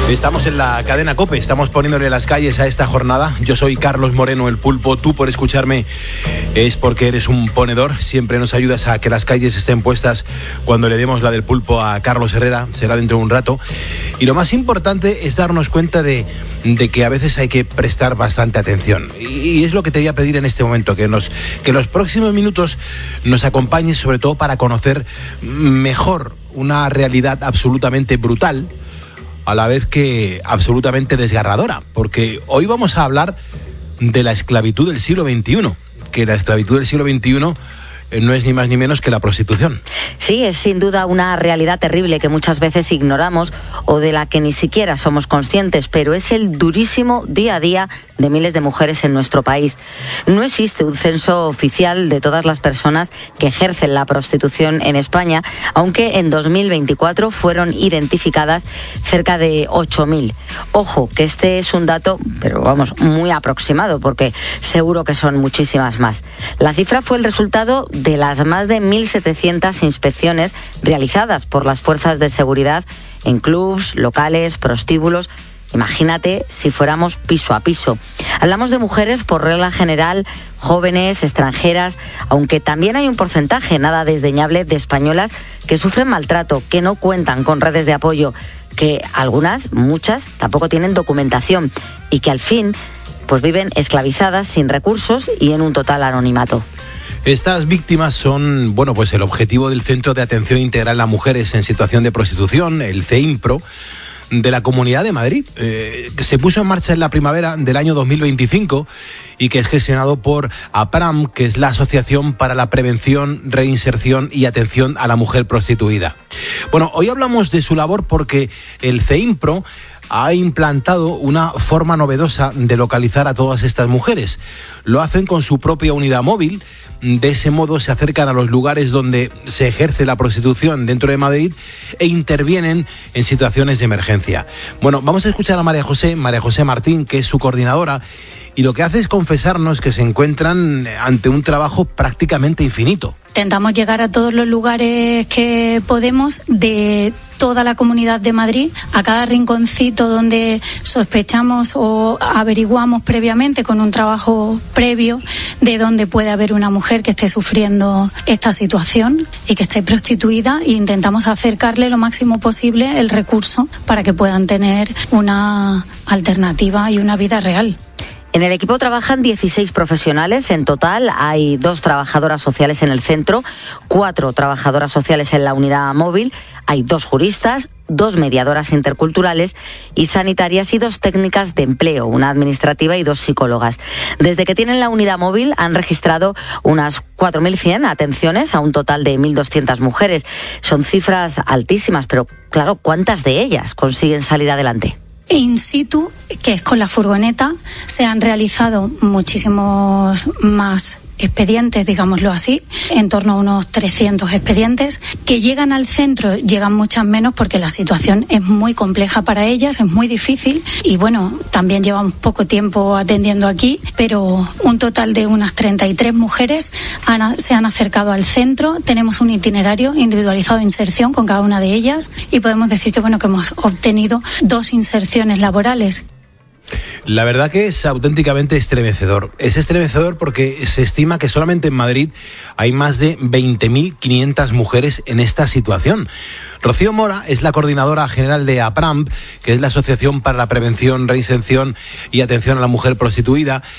Estamos en la cadena COPE, estamos poniéndole las calles a esta jornada. Yo soy Carlos Moreno, el Pulpo. Tú, por escucharme, es porque eres un ponedor. Siempre nos ayudas a que las calles estén puestas cuando le demos la del Pulpo a Carlos Herrera. Será dentro de un rato. Y lo más importante es darnos cuenta de que a veces hay que prestar bastante atención. Y es lo que te voy a pedir en este momento, que los próximos minutos nos acompañes, sobre todo para conocer mejor una realidad absolutamente brutal, a la vez que absolutamente desgarradora, porque hoy vamos a hablar de la esclavitud del siglo XXI, que la esclavitud del siglo XXI no es ni más ni menos que la prostitución. Sí, es sin duda una realidad terrible que muchas veces ignoramos o de la que ni siquiera somos conscientes, pero es el durísimo día a día de miles de mujeres en nuestro país. No existe un censo oficial de todas las personas que ejercen la prostitución en España, aunque en 2024 fueron identificadas cerca de 8.000. Ojo, que este es un dato, pero vamos, muy aproximado, porque seguro que son muchísimas más. La cifra fue el resultado de las más de 1.700 inspecciones realizadas por las fuerzas de seguridad en clubs, locales, prostíbulos. Imagínate si fuéramos piso a piso. Hablamos de mujeres, por regla general, jóvenes, extranjeras, aunque también hay un porcentaje nada desdeñable de españolas que sufren maltrato, que no cuentan con redes de apoyo, que algunas, muchas, tampoco tienen documentación y que al fin pues viven esclavizadas, sin recursos y en un total anonimato. Estas víctimas son, pues el objetivo del Centro de Atención Integral a Mujeres en Situación de Prostitución, el CEIMPRO, de la Comunidad de Madrid, que se puso en marcha en la primavera del año 2025 y que es gestionado por APRAM, que es la Asociación para la Prevención, Reinserción y Atención a la Mujer Prostituida. Bueno, hoy hablamos de su labor porque el CEIMPRO ha implantado una forma novedosa de localizar a todas estas mujeres. Lo hacen con su propia unidad móvil. De ese modo se acercan a los lugares donde se ejerce la prostitución dentro de Madrid e intervienen en situaciones de emergencia. Bueno, vamos a escuchar a María José Martín, que es su coordinadora, y lo que hace es confesarnos que se encuentran ante un trabajo prácticamente infinito. Intentamos llegar a todos los lugares que podemos de toda la Comunidad de Madrid, a cada rinconcito donde sospechamos o averiguamos previamente con un trabajo previo de dónde puede haber una mujer que esté sufriendo esta situación y que esté prostituida, e intentamos acercarle lo máximo posible el recurso para que puedan tener una alternativa y una vida real. En el equipo trabajan 16 profesionales. En total hay 2 trabajadoras sociales en el centro, 4 trabajadoras sociales en la unidad móvil, hay 2 juristas, 2 mediadoras interculturales y sanitarias y 2 técnicas de empleo, una administrativa y 2 psicólogas. Desde que tienen la unidad móvil han registrado unas 4.100 atenciones a un total de 1.200 mujeres. Son cifras altísimas, pero claro, ¿cuántas de ellas consiguen salir adelante? In situ, que es con la furgoneta, se han realizado muchísimos más expedientes, digámoslo así, en torno a unos 300 expedientes. Que llegan al centro, llegan muchas menos porque la situación es muy compleja para ellas, es muy difícil y también llevamos poco tiempo atendiendo aquí, pero un total de unas 33 mujeres se han acercado al centro. Tenemos un itinerario individualizado de inserción con cada una de ellas y podemos decir que hemos obtenido 2 inserciones laborales. La verdad que es auténticamente estremecedor. Es estremecedor porque se estima que solamente en Madrid hay más de 20.500 mujeres en esta situación. Rocío Mora es la coordinadora general de APRAM, que es la Asociación para la Prevención, Reinserción y Atención a la Mujer Prostituida,